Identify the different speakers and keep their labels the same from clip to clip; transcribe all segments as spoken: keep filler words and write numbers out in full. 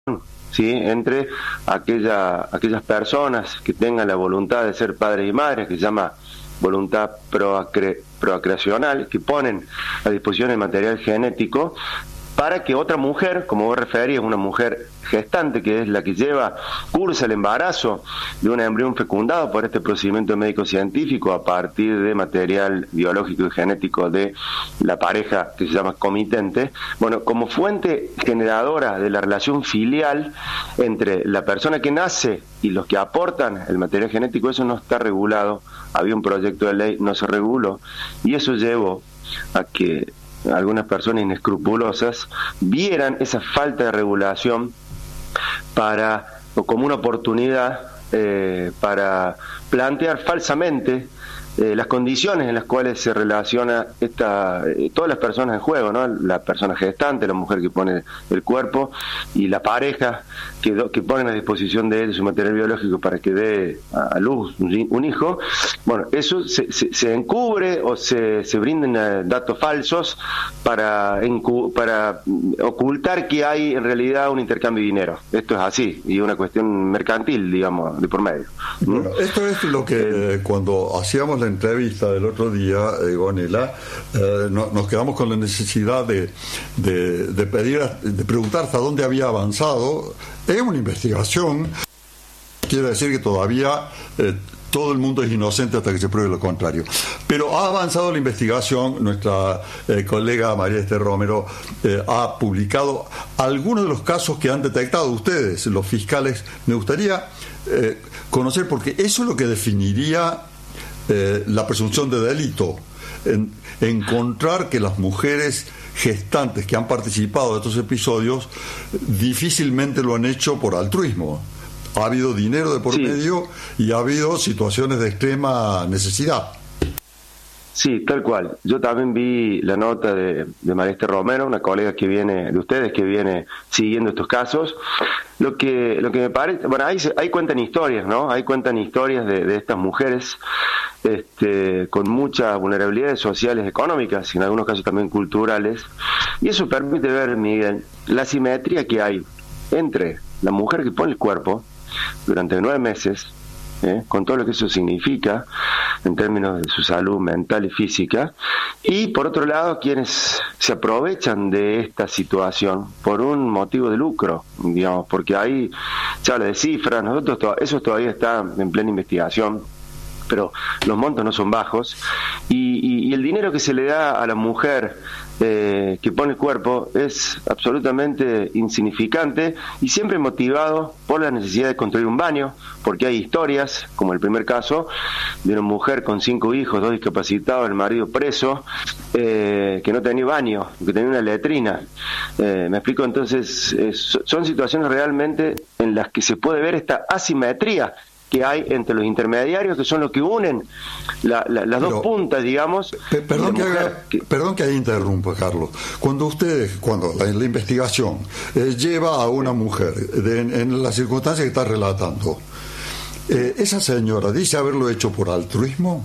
Speaker 1: ¿sí? Entre aquella, aquellas personas que tengan la voluntad de ser padres y madres, que se llama voluntad proacre, procreacional, que ponen a disposición el material genético para que otra mujer, como vos referías, una mujer gestante, que es la que lleva, cursa el embarazo de un embrión fecundado por este procedimiento médico-científico a partir de material biológico y genético de la pareja que se llama comitente, bueno, como fuente generadora de la relación filial entre la persona que nace y los que aportan el material genético, eso no está regulado. Había un proyecto de ley, no se reguló, y eso llevó a que algunas personas inescrupulosas vieran esa falta de regulación para, o como una oportunidad eh, para plantear falsamente eh, las condiciones en las cuales se relaciona esta, eh, todas las personas en juego, ¿no? La persona gestante, la mujer que pone el cuerpo, y la pareja que, do, que ponen a disposición de él su material biológico para que dé a, a luz un, un hijo. Bueno, eso se, se, se encubre o se, se brindan eh, datos falsos para, encu, para ocultar que hay en realidad un intercambio de dinero. Esto es así, y una cuestión mercantil, digamos, de por medio.
Speaker 2: Bueno, esto es lo que eh, cuando hacíamos la entrevista del otro día, eh, Gonela, eh, no, nos quedamos con la necesidad de, de, de pedir, de preguntar hasta dónde había avanzado. Es una investigación, quiere decir que todavía eh, todo el mundo es inocente hasta que se pruebe lo contrario. Pero ha avanzado la investigación. Nuestra eh, colega María Esther Romero eh, ha publicado algunos de los casos que han detectado ustedes, los fiscales. Me gustaría eh, conocer, porque eso es lo que definiría eh, la presunción de delito. En, encontrar que las mujeres gestantes que han participado de estos episodios difícilmente lo han hecho por altruismo. Ha habido dinero de por sí. medio y ha habido situaciones de extrema necesidad.
Speaker 1: Sí, tal cual. Yo también vi la nota de, de María Esther Romero, una colega que viene de ustedes, que viene siguiendo estos casos. Lo que lo que me parece, bueno, ahí, ahí cuentan historias, ¿no? Ahí cuentan historias de, de estas mujeres este, con muchas vulnerabilidades sociales, económicas y en algunos casos también culturales. Y eso permite ver, Miguel, la simetría que hay entre la mujer que pone el cuerpo durante nueve meses, ¿eh? con todo lo que eso significa en términos de su salud mental y física, y por otro lado quienes se aprovechan de esta situación por un motivo de lucro, digamos, porque ahí se habla de cifras, nosotros to- eso todavía está en plena investigación, pero los montos no son bajos, y, y, y el dinero que se le da a la mujer eh, que pone el cuerpo es absolutamente insignificante y siempre motivado por la necesidad de construir un baño, porque hay historias, como el primer caso, de una mujer con cinco hijos, dos discapacitados, el marido preso, eh, que no tenía baño, que tenía una letrina. Eh, me explico, entonces, eh, son situaciones realmente en las que se puede ver esta asimetría que hay entre los intermediarios, que son los que unen la, la, las Pero, dos puntas, digamos.
Speaker 2: Pe- perdón, que haga, que... perdón que ahí interrumpa, Carlos. Cuando ustedes, cuando la, la investigación eh, lleva a una mujer de, en, en las circunstancias que está relatando, eh, ¿esa señora dice haberlo hecho por altruismo?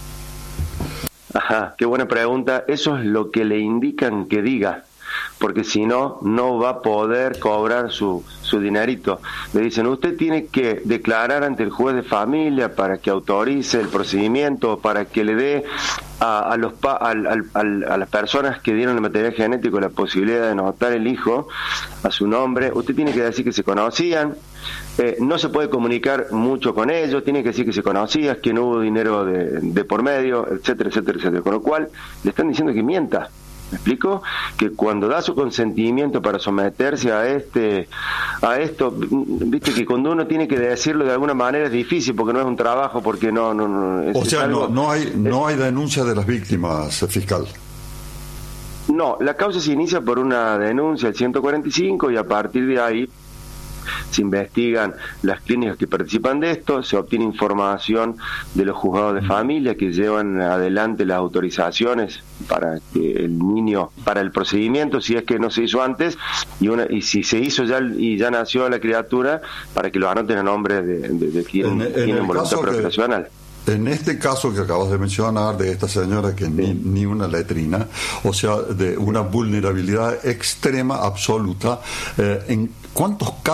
Speaker 1: Ajá, qué buena pregunta. Eso es lo que le indican que diga, porque si no, no va a poder cobrar su, su dinerito. Le dicen, usted tiene que declarar ante el juez de familia para que autorice el procedimiento, para que le dé a, a, los pa, al, al, al, a las personas que dieron el material genético la posibilidad de anotar el hijo a su nombre. Usted tiene que decir que se conocían, eh, no se puede comunicar mucho con ellos, tiene que decir que se conocían, que no hubo dinero de, de por medio, etcétera, etcétera, etcétera. Con lo cual, le están diciendo que mienta. ¿Me explico? Que cuando da su consentimiento para someterse a este, a esto, viste que cuando uno tiene que decirlo de alguna manera es difícil porque no es un trabajo, porque no, no, no es,
Speaker 2: o sea,
Speaker 1: es algo,
Speaker 2: no, no hay, no
Speaker 1: es,
Speaker 2: hay denuncia de las víctimas, fiscal.
Speaker 1: No, la causa se inicia por una denuncia al ciento cuarenta y cinco y a partir de ahí se investigan las clínicas que participan de esto, se obtiene información de los juzgados de familia que llevan adelante las autorizaciones para que el niño, para el procedimiento, si es que no se hizo antes, y una y si se hizo ya y ya nació la criatura, para que lo anoten a nombre de, de, de quien tiene voluntad procreacional.
Speaker 2: En este caso que acabas de mencionar, de esta señora que ni, ni una letrina, o sea, de una vulnerabilidad extrema, absoluta, eh, en, ¿cuántos